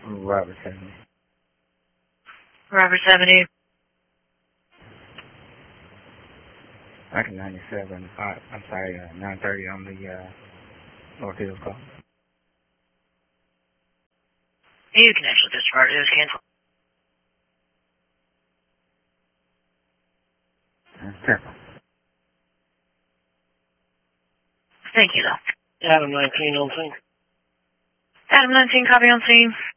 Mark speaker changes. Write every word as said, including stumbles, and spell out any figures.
Speaker 1: Robert seventy.
Speaker 2: Robert seventy.
Speaker 1: Back in ninety-seven, uh, I'm sorry, uh, nine thirty on the uh, North Hills call.
Speaker 2: You can actually disregard it. It was canceled.
Speaker 1: Careful.
Speaker 2: Thank you, though.
Speaker 3: Adam nineteen on scene.
Speaker 2: Adam nineteen, copy on scene.